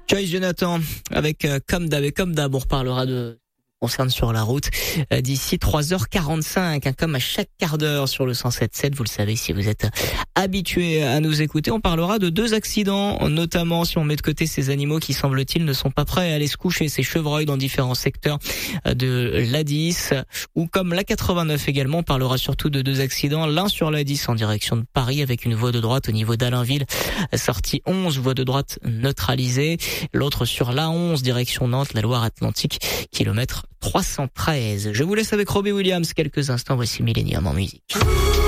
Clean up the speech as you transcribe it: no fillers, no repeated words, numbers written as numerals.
Joyce Jonathan avec Comme d'hab, on reparlera de concerne sur la route d'ici 3h45, comme à chaque quart d'heure sur le 107.7. Vous le savez, si vous êtes habitué à nous écouter, on parlera de 2 accidents, notamment si on met de côté ces animaux qui, semble-t-il, ne sont pas prêts à aller se coucher, ces chevreuils dans différents secteurs de l'A10, ou comme l'A89 également. On parlera surtout de 2 accidents, l'un sur l'A10 en direction de Paris avec une voie de droite au niveau d'Alainville, sortie 11, voie de droite neutralisée, l'autre sur l'A11 direction Nantes, la Loire-Atlantique, kilomètre 313. Je vous laisse avec Robbie Williams quelques instants. Voici Millennium en musique.